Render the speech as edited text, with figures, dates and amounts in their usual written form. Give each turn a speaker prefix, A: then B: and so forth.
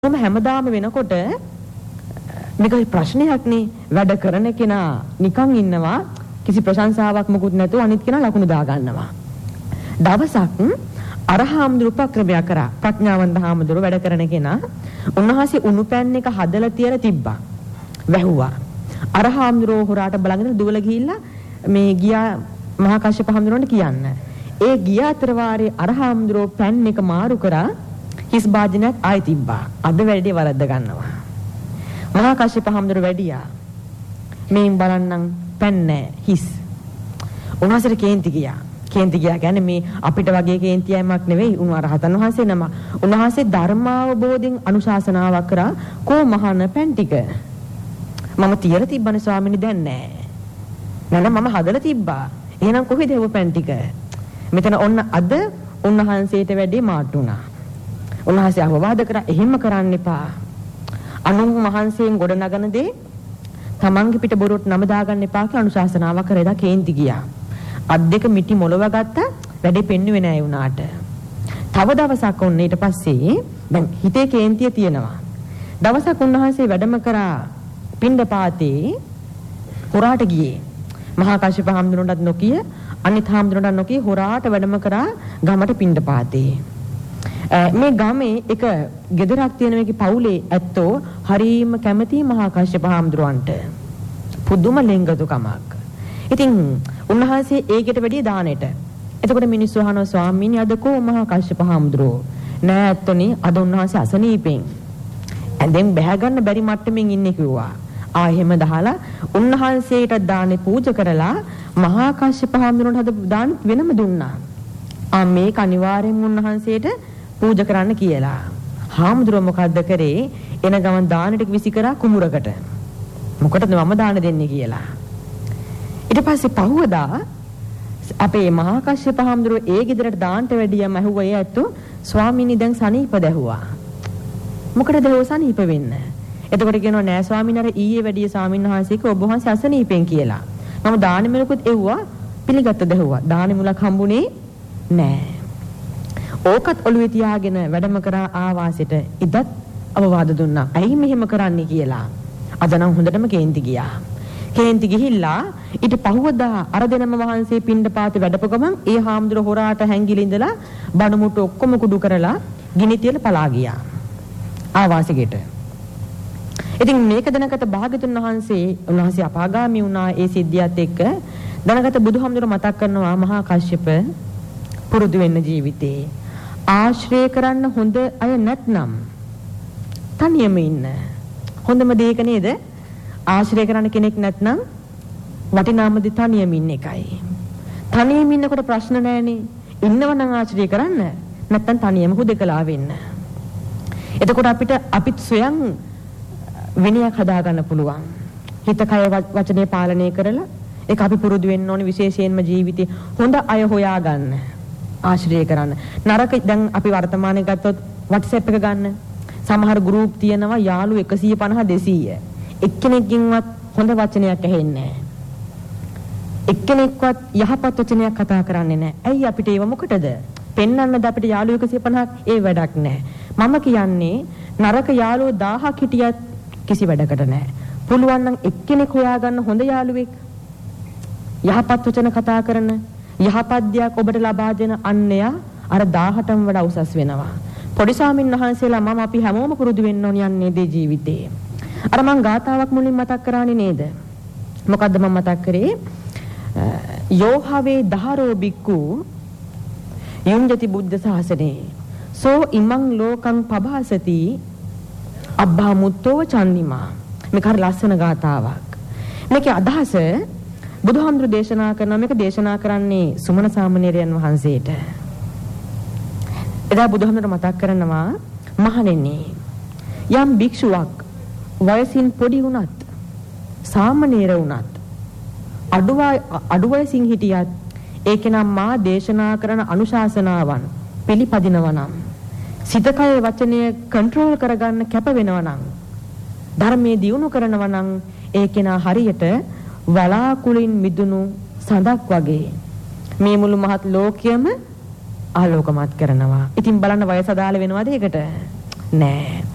A: මම හැමදාම වෙනකොට මේක ප්‍රශ්නයක් නේ. වැඩ කරන කෙනා නිකන් ඉන්නවා කිසි ප්‍රශංසාවක් මොකුත් නැතුව අනිත් කෙනා ලකුණු දා ගන්නවා. දවසක් අරහාමුදුරු උපක්‍රමයක් කරා. ප්‍රඥාවන්ත හාමුදුරු වැඩ කරන කෙනා උන්වහන්සේ උණු පෑන් එක හදලා තියලා තිබ්බා. වැහුවා. අරහාමුදුරු හොරාට බලගෙන දුවලා ගිහිල්ලා මේ ගියා මහා කාශ්‍යප හාමුදුරුවන්ට කියන්න. ඒ ගිය අතර වාරේ අරහාමුදුරු පෑන් එක මාරු කරා. හිස් භාජනයක් ආයි තිබ්බා. අද වැඩේ වරද්ද ගන්නවා. මහා කාශ්‍යප හාමුදුරුවෝ වැඩියා. මේන් බලන්නම් පැන්නේ හිස්. උන්වහන්සේට කේන්ති ගියා. කේන්ති ගියා කියන්නේ මේ අපිට වගේ කේන්තියමක් නෙවෙයි. උන්වහන්සේ වහන්සේ නම. උන්වහන්සේ ධර්මාවබෝධයෙන් අනුශාසනාවක් කරා කෝ මහාන පැන් ටික. මම තියලා තිබ්බනේ ස්වාමීනි දැන් නෑ. නෑ මම හදලා තිබ්බා. එහෙනම් කොහෙද ඒ පැන් ටික? මෙතන ඔන්න අද උන්වහන්සේට වැඩි මාට්ටු වුණා. උන්වහන්සේ අවවාද කරා එහෙම කරන්න එපා. අනුන් මහන්සියෙන් ගොඩ නගන දේ තමන්ගේ පිට බොරුවට නම දාගන්න එපා කියලා අනුශාසනාවක් කරලා කේන්ති ගියා. අත් දෙක මිටි මොලව ගත්තා. වැඩේ පෙන්නුවේ නෑ උනාට. තව දවසක් ඔන්න ඊට පස්සේ දැන් හිතේ කේන්තිය තියෙනවා. දවසක් උන්වහන්සේ වැඩම කරා පිණ්ඩපාතේ හොරාට ගියේ. මහා කාශ්‍යප හාමුදුරන්ටත් නොකිය අනිත් හාමුදුරන්ටත් නොකිය හොරාට වැඩම කරා ගමට පිණ්ඩපාතේ. මේ ගමේ එක ගෙදරක් තියෙන මේකේ පවුලේ ඇත්තෝ හරීම කැමති මහා කාශ්‍යප හාමුදුරුවන්ට. පුදුම ලෙන්ගතුකමක්. ඉතින් උන්වහන්සේ ඒකට වැඩි දානෙට. එතකොට මිනිස්සු අහනවා ස්වාමීනි අද කෝ මහා කාශ්‍යප හාමුදුරුවෝ? නෑ ඇත්තනේ අද උන්වහන්සේ අසනීපෙන්. ඇඳෙන් බැහැ ගන්න බැරි මට්ටමින් ඉන්නේ කිව්වා. එහෙම දහලා උන්වහන්සේට දානේ පූජා කරලා මහා කාශ්‍යප හාමුදුරුවන්ට හද දාන වෙනම දුන්නා. මේක අනිවාර්යෙන් උන්වහන්සේට පූජා කරන්න කියලා. හාමුදුරුවෝ මොකද්ද කරේ? එන ගමන් දානෙට විසි කරා කුඹුරකට. මොකටද මම දාන දෙන්නේ කියලා. ඊට පස්සේ පහුවදා අපේ මහා කාශ්‍යප හාමුදුරුවෝ ඒ ගෙදරට දාන්නට වැඩියම ඇහුවා ඒ ඇත්තෝ ස්වාමීනි දැන් සනීප දැහුවා. මොකටද ඒ සනීප වෙන්න? එතකොට කියනවා නෑ ස්වාමීනි අර ඊයේ වැඩිය ස්වාමීන් වහන්සේක ඔබ වහන්සේ අසනීපෙන් කියලා. මම දානෙ මිලකුත් එව්වා පිළිගත්ත දැහුවා. දානෙ මුලක් හම්බුනේ නෑ. ඕකත් ඔළුවේ තියාගෙන වැඩම කරා ආවාසෙට ඉදත් අවවාද දුන්නා. ඇයි මෙහෙම කරන්නේ කියලා. අද නම් හොඳටම කේන්ති ගියා. කේන්ති ගිහිල්ලා ඊට පහුවදා අර දෙනම වහන්සේ පිණ්ඩපාතේ වැඩපු ගමන් ඒ හාමුදුර හොරාට හැංගිලි ඉඳලා බණමුට්ටු ඔක්කොම කුඩු කරලා ගිනි තියලා පලා ගියා. ආවාසෙකට. ඉතින් මේක දැනගත භාග්‍යතුන් වහන්සේ අපාගාමී වුණා ඒ සිද්ධියත් එක්ක. දැනගත බුදුහාමුදුර මතක් කරනවා මහා කාශ්‍යප පුරුදු වෙන්න ජීවිතේ ආශ්‍රය කරන්න හොඳ අය නැත්නම් තනියම ඉන්න. හොඳම දේ ඒක නේද? ආශ්‍රය කරන්න කෙනෙක් නැත්නම් වටිනාම දේ තනියම ඉන්න එකයි. තනියම ඉන්නකොට ප්‍රශ්න නැහැනේ. ඉන්නවනම් ආශ්‍රය කරන්න නැත්නම් තනියම හුදකලා වෙන්න. එතකොට අපිට ස්වයං විනයක් හදා ගන්න පුළුවන්. හිත කය වචනේ පාලනය කරලා ඒක අපි පුරුදු වෙන්න ඕනේ විශේෂයෙන්ම ජීවිතේ හොඳ අය හොයා ගන්න. ආශ්‍රය කරන්න. නරක දැන් අපි වර්තමානයේ ගත්තොත් WhatsApp එක ගන්න. සමහර ගෲප් තියෙනවා යාළු 150 200. එක්කෙනෙක්ගෙන්වත් හොඳ වචනයක් ඇහෙන්නේ නැහැ. එක්කෙනෙක්වත් යහපත් වචනයක් කතා කරන්නේ නැහැ. ඇයි අපිට ඒව මොකටද? පෙන්වන්නද අපිට යාළු 150ක් ඒ වැඩක් නැහැ. මම කියන්නේ නරක යාළුවෝ 1000ක් හිටියත් කිසි වැඩකට නැහැ. පුළුවන් නම් එක්කෙනෙක් හොයාගන්න හොඳ යාළුවෙක්. යහපත් වචන කතා කරන යහපත් දෙයක් ඔබට ලබා දෙන අන්‍යයා අර 1000ටම වඩා උසස් වෙනවා. පොඩි ස්වාමීන් වහන්සේලා මම අපි හැමෝම පුරුදු වෙන්න ඕන යන්නේ දේ ජීවිතේ. අර මං ගාතාවක් මුලින් මතක් කරානේ නේද? මොකද්ද මම මතක් කරේ? යෝහවේ දහරෝ බික්කු යුඤ්ජති බුද්ධ ශාසනේ සෝ ඉමං ලෝකං පබාසති අබ්බා මුත්තෝ චන්නිමා. මේක හරි ලස්සන ගාතාවක්. මේකේ අදහස බුදුහාමුදුරු දේශනා කරන මේක දේශනා කරන්නේ සුමන සාමණේරයන් වහන්සේට. එදා බුදුහාමුදුරු මතක් කරනවා මහණෙනි යම් භික්ෂුවක් වයසින් පොඩි වුණත් සාමණේර වුණත් අඩු වයසින් හිටියත් ඒක නම් මා දේශනා කරන අනුශාසනාවන් පිළිපදිනවා නම් සිත කය වචනය කන්ට්‍රෝල් කරගන්න කැප වෙනවා නම් ධර්මයේ දියුණු කරනවා නම් ඒක නා හරියට වලාකුලින් මිදුණු සඳක් වගේ මේ මුළු මහත් ලෝකයම ආලෝකමත් කරනවා. ඉතින් බලන්න වයස අදාළ වෙනවද ඒකට? නෑ.